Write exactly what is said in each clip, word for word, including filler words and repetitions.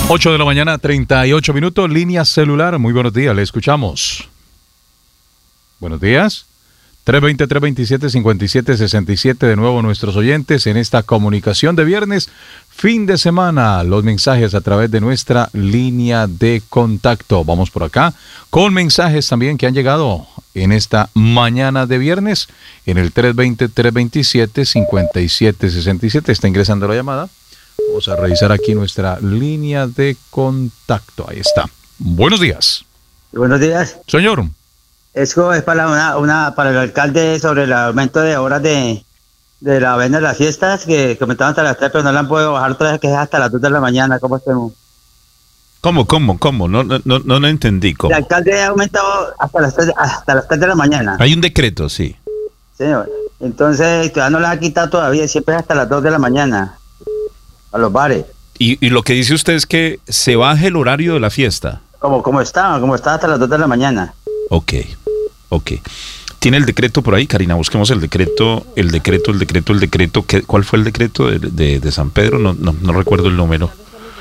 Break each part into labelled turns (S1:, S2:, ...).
S1: ocho de la mañana, treinta y ocho minutos, línea celular. Muy buenos días, le escuchamos. Buenos días. tres veinte, tres veintisiete, cincuenta y siete sesenta y siete, de nuevo nuestros oyentes en esta comunicación de viernes, fin de semana. Los mensajes a través de nuestra línea de contacto. Vamos por acá con mensajes también que han llegado en esta mañana de viernes en el tres veinte, tres veintisiete, cincuenta y siete sesenta y siete. Está ingresando la llamada. Vamos a revisar aquí nuestra línea de contacto. Ahí está. Buenos días.
S2: Buenos días.
S1: Señor.
S2: Eso es para una, una para el alcalde sobre el aumento de horas de, de la venta de las fiestas, que comentaban hasta las tres, pero no la han podido bajar otra vez, que es hasta las dos de la mañana. ¿Cómo estamos?
S3: ¿Cómo, cómo, cómo? No, no, no, no entendí. ¿Cómo?
S2: El alcalde ha aumentado hasta las tres, hasta las tres de la mañana.
S3: Hay un decreto, sí.
S2: Señor. Entonces, todavía no la ha quitado todavía, siempre es hasta las dos de la mañana. A los bares.
S3: Y, y lo que dice usted es que se baje el horario de la fiesta.
S2: Como, como está, como está hasta las dos de la mañana.
S3: Ok, ok. ¿Tiene el decreto por ahí, Karina? Busquemos el decreto, el decreto, el decreto, el decreto. ¿Qué, ¿Cuál fue el decreto de, de, de San Pedro? No, no, no recuerdo el número.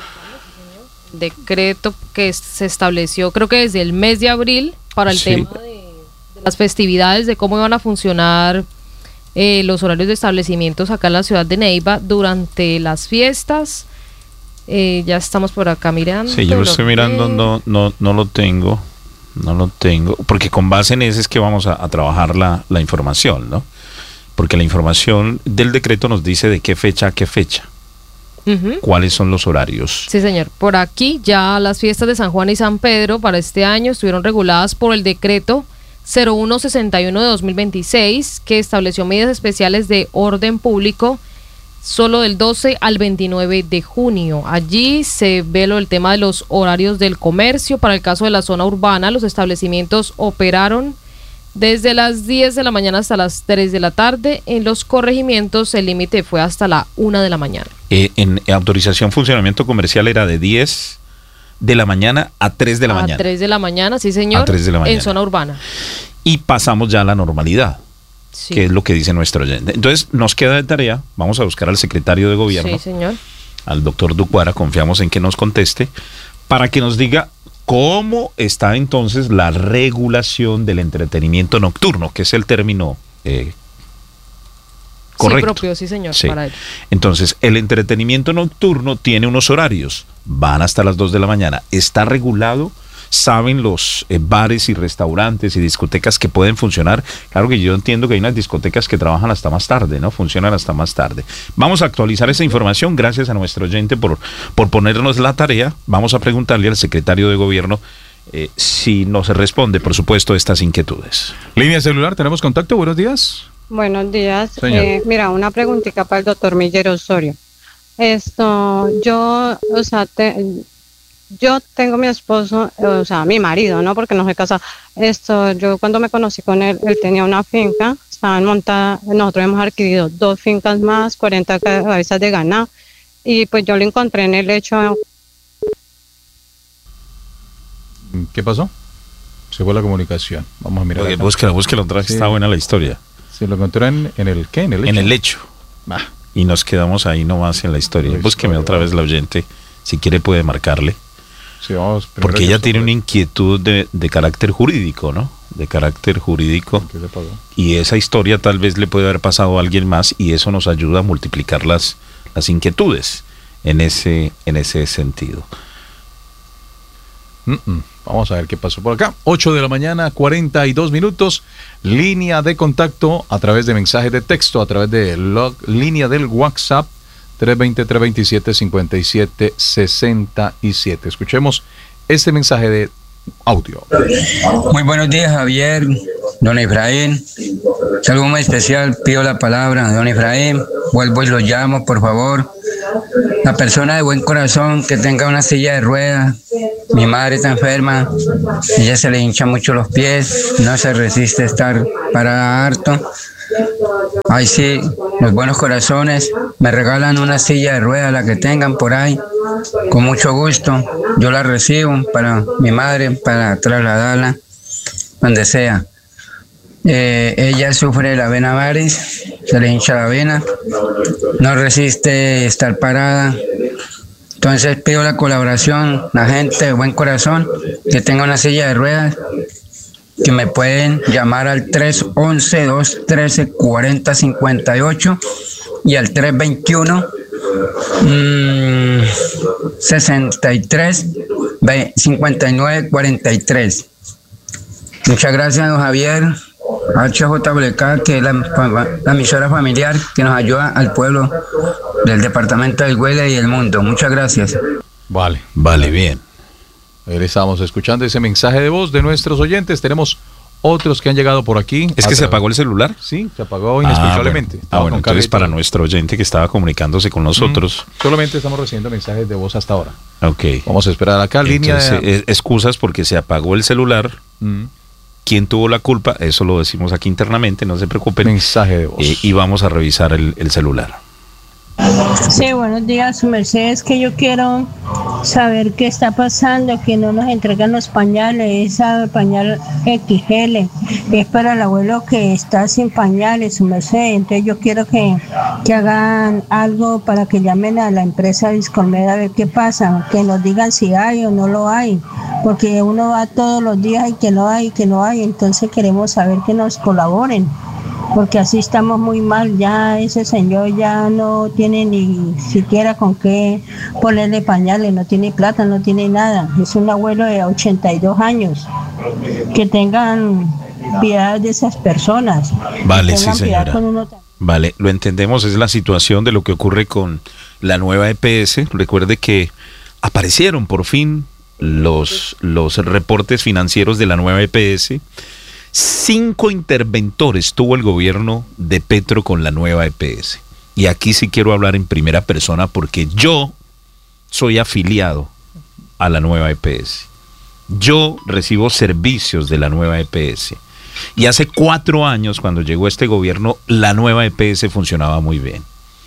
S4: Decreto que se estableció, creo que desde el mes de abril, para el sí. tema de, de las festividades, de cómo iban a funcionar Eh, los horarios de establecimientos acá en la ciudad de Neiva durante las fiestas. Eh, ya estamos por acá mirando.
S3: Sí, yo lo estoy mirando, no, no, no lo tengo, no lo tengo, porque con base en ese es que vamos a, a trabajar la, la información, ¿no? Porque la información del decreto nos dice de qué fecha a qué fecha. Uh-huh. ¿Cuáles son los horarios?
S4: Sí, señor. Por aquí ya las fiestas de San Juan y San Pedro para este año estuvieron reguladas por el decreto cero uno sesenta y uno de dos mil veintiséis, que estableció medidas especiales de orden público solo del doce al veintinueve de junio. Allí se ve lo, el tema de los horarios del comercio. Para el caso de la zona urbana, los establecimientos operaron desde las diez de la mañana hasta las tres de la tarde. En los corregimientos el límite fue hasta la una de la mañana.
S3: Eh, en, en autorización funcionamiento comercial era de diez de la mañana a tres de la
S4: a
S3: mañana.
S4: A tres de la mañana, sí señor,
S3: a tres de la mañana.
S4: En zona urbana.
S3: Y pasamos ya a la normalidad, sí. Que es lo que dice nuestro oyente. Entonces nos queda de tarea, vamos a buscar al secretario de gobierno,
S4: sí, señor.
S3: Al doctor Ducuara, confiamos en que nos conteste, para que nos diga cómo está entonces la regulación del entretenimiento nocturno, que es el término eh, correcto.
S4: Sí, propio, sí señor,
S3: sí.
S4: Para él.
S3: Entonces, el entretenimiento nocturno tiene unos horarios, van hasta las dos de la mañana, está regulado. Saben los eh, bares y restaurantes y discotecas que pueden funcionar. Claro que yo entiendo que hay unas discotecas que trabajan hasta más tarde, ¿no? Funcionan hasta más tarde. Vamos a actualizar esa información, gracias a nuestro oyente por, por ponernos la tarea. Vamos a preguntarle al secretario de gobierno eh, si nos responde, por supuesto, estas inquietudes.
S1: Línea celular, ¿tenemos contacto? Buenos días.
S5: Buenos días. Eh, mira, una preguntita para el doctor Miller Osorio. Esto, yo, o sea, te... Yo tengo mi esposo, o sea, mi marido, ¿no? Porque no soy casada. Esto, yo cuando me conocí con él, él tenía una finca, estaban montadas, nosotros hemos adquirido dos fincas más, cuarenta cabezas de ganado, y pues yo lo encontré en el lecho.
S1: ¿Qué pasó? Se fue la comunicación. Vamos a mirar.
S3: Oye, búsquela, búsquela otra vez, sí. Está buena la historia.
S1: Se lo encontró en, en el ¿qué? En el lecho.
S3: En el lecho. Ah. Y nos quedamos ahí nomás en la historia. La Búsqueme historia, otra vez la oyente, si quiere puede marcarle.
S1: Sí, vamos,
S3: porque ella tiene una inquietud de, de carácter jurídico, ¿no? De carácter jurídico.
S1: ¿Qué le pasó?
S3: Y esa historia tal vez le puede haber pasado a alguien más y eso nos ayuda a multiplicar las, las inquietudes en ese, en ese sentido.
S1: Mm-mm. Vamos a ver qué pasó por acá. ocho de la mañana, cuarenta y dos minutos. Línea de contacto a través de mensajes de texto, a través de la línea del WhatsApp. tres veinte, tres veintisiete, cincuenta y siete sesenta y siete. Escuchemos este mensaje de audio.
S6: Muy buenos días, Javier, don Efraín. Saludo muy especial, pido la palabra, don Efraín. Vuelvo y lo llamo, por favor. La persona de buen corazón que tenga una silla de ruedas. Mi madre está enferma, ella se le hincha mucho los pies, no se resiste a estar parada harto. Ay, sí, los buenos corazones me regalan una silla de ruedas, la que tengan por ahí, con mucho gusto. Yo la recibo para mi madre, para trasladarla donde sea. Eh, ella sufre de la vena varis, se le hincha la vena, no resiste estar parada Entonces pido la colaboración, la gente de buen corazón que tenga una silla de ruedas, que me pueden llamar al tres once, dos uno tres, cuatro cero cinco ocho y al tres veintiuno, sesenta y tres, cincuenta y nueve, cuarenta y tres. Muchas gracias, don Javier, H J W K, que es la, la emisora familiar que nos ayuda al pueblo del departamento del Huila y el mundo. Muchas gracias.
S1: Vale,
S3: vale, bien.
S1: Ahí estamos escuchando ese mensaje de voz de nuestros oyentes. Tenemos otros que han llegado por aquí.
S3: ¿Es que se apagó el celular?
S1: Sí, se apagó inexplicablemente.
S3: Ah, bueno, ah, bueno entonces para nuestro oyente que estaba comunicándose con nosotros.
S1: Mm, solamente estamos recibiendo mensajes de voz hasta ahora.
S3: Ok.
S1: Vamos a esperar acá.
S3: Entonces,
S1: línea de...
S3: excusas porque se apagó el celular. Mm. ¿Quién tuvo la culpa? Eso lo decimos aquí internamente, no se preocupen.
S1: Mensaje de voz.
S3: Eh, y vamos a revisar el, el celular.
S7: Sí, buenos días, su merced. Es que yo quiero saber qué está pasando, que no nos entregan los pañales, esa pañal X L, es para el abuelo que está sin pañales, su merced. Entonces yo quiero que, que hagan algo para que llamen a la empresa Discolmed a ver qué pasa, que nos digan si hay o no lo hay, porque uno va todos los días y que no hay, que no hay, entonces queremos saber que nos colaboren, porque así estamos muy mal. Ya ese señor ya no tiene ni siquiera con qué ponerle pañales, no tiene plata, no tiene nada. Es un abuelo de ochenta y dos años. Que tengan piedad de esas personas.
S3: Vale, sí, señora. Vale, lo entendemos, es la situación de lo que ocurre con la nueva E P S. Recuerde que aparecieron por fin los, los reportes financieros de la nueva E P S. Cinco interventores tuvo el gobierno de Petro con la nueva E P S. Y aquí sí quiero hablar en primera persona porque yo soy afiliado a la nueva E P S. Yo recibo servicios de la nueva E P S. Y hace cuatro años, cuando llegó este gobierno, la nueva E P S funcionaba muy bien.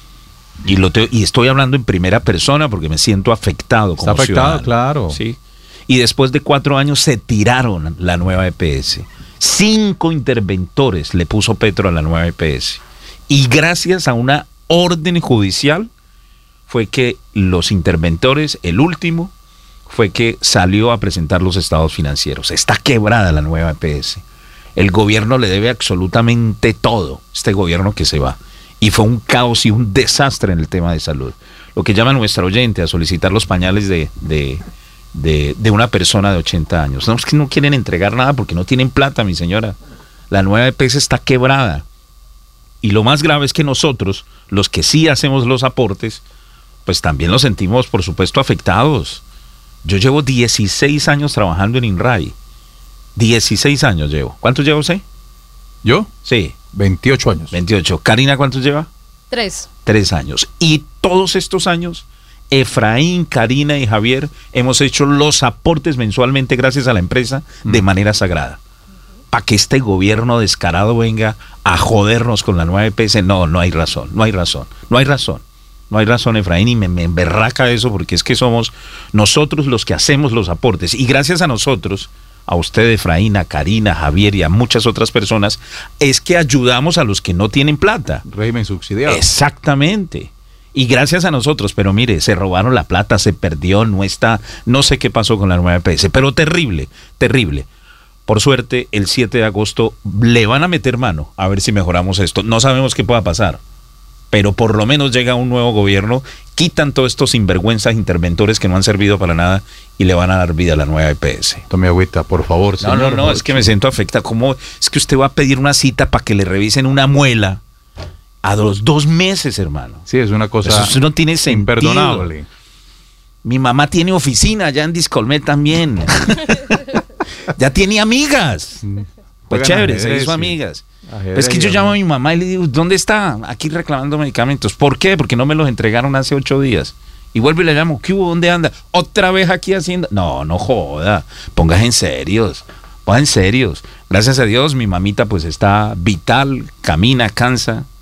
S3: Y, lo te, y estoy hablando en primera persona porque me siento afectado como
S1: Está afectado,
S3: ciudadano,
S1: claro.
S3: ¿sí? Y después de cuatro años se tiraron la nueva E P S. Cinco interventores le puso Petro a la nueva E P S. Y gracias a una orden judicial fue que los interventores, el último, fue que salió a presentar los estados financieros. Está quebrada la nueva E P S. El gobierno le debe absolutamente todo, este gobierno que se va. Y fue un caos y un desastre en el tema de salud. Lo que llama nuestra oyente a solicitar los pañales de... de De, de una persona de ochenta años. No, es que no quieren entregar nada porque no tienen plata, mi señora. La nueva E P S está quebrada. Y lo más grave es que nosotros, los que sí hacemos los aportes, pues también los sentimos, por supuesto, afectados. Yo llevo dieciséis años trabajando en INRAE. dieciséis años llevo. ¿Cuántos lleva usted?
S1: ¿Yo?
S3: Sí.
S1: veintiocho años.
S3: veintiocho. ¿Karina cuántos lleva?
S4: Tres.
S3: Tres años. Y todos estos años... Efraín, Karina y Javier hemos hecho los aportes mensualmente gracias a la empresa de manera sagrada. Para que este gobierno descarado venga a jodernos con la nueva E P S, no, no hay razón, no hay razón, no hay razón. No hay razón, Efraín, y me, me emberraca eso porque es que somos nosotros los que hacemos los aportes. Y gracias a nosotros, a usted, Efraín, a Karina, a Javier y a muchas otras personas, es que ayudamos a los que no tienen plata.
S1: Régimen subsidiado.
S3: Exactamente. Y gracias a nosotros, pero mire, se robaron la plata, se perdió, no está, no sé qué pasó con la nueva E P S, pero terrible, terrible. Por suerte, el siete de agosto le van a meter mano a ver si mejoramos esto. No sabemos qué pueda pasar, pero por lo menos llega un nuevo gobierno, quitan todos estos sinvergüenzas interventores que no han servido para nada y le van a dar vida a la nueva E P S.
S1: Tome agüita, por favor, señor.
S3: No, no, no, es que me siento afectado. ¿Cómo es que usted va a pedir una cita para que le revisen una muela? A los dos meses, hermano.
S1: Sí, es una cosa
S3: eso no tiene sentido.
S1: Imperdonable.
S3: Mi mamá tiene oficina allá en Discolmed también. Ya tiene amigas. Pues chévere, ajedrez, se hizo sí. amigas. Ajedrez, es que yo llamo a mi mamá y le digo, ¿dónde está? Aquí reclamando medicamentos. ¿Por qué? Porque no me los entregaron hace ocho días. Y vuelvo y le llamo, ¿qué hubo? ¿Dónde anda? Otra vez aquí haciendo... No, no joda. Pongas en serios. Pongas en serios. Gracias a Dios, mi mamita pues está vital, camina, cansa.